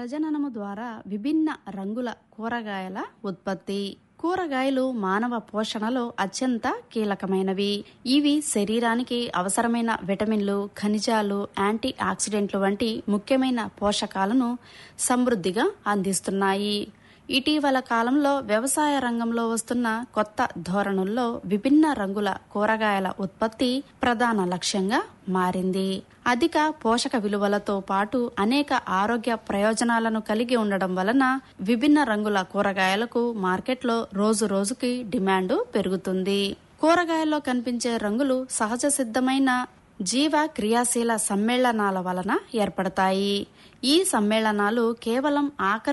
ప్రజననము ద్వారా విభిన్న రంగుల కూరగాయల ఉత్పత్తి. కూరగాయలు మానవ పోషణలో అత్యంత కీలకమైనవి. ఇవి శరీరానికి అవసరమైన విటమిన్లు, ఖనిజాలు, యాంటీ ఆక్సిడెంట్లు వంటి ముఖ్యమైన పోషకాలను సమృద్ధిగా అందిస్తున్నాయి. ఇటీవల కాలంలో వ్యవసాయ రంగంలో వస్తున్న కొత్త ధోరణుల్లో విభిన్న రంగుల కూరగాయల ఉత్పత్తి ప్రధాన లక్ష్యంగా మారింది. అధిక పోషక విలువలతో పాటు అనేక ఆరోగ్య ప్రయోజనాలను కలిగి ఉండడం వలన విభిన్న రంగుల కూరగాయలకు మార్కెట్లో రోజు రోజుకి డిమాండ్ పెరుగుతుంది. కూరగాయల్లో కనిపించే రంగులు సహజ సిద్ధమైన జీవ క్రియాశీల సమ్మేళనాల వలన ఏర్పడతాయి. ఈ సమ్మేళనాలు కేవలం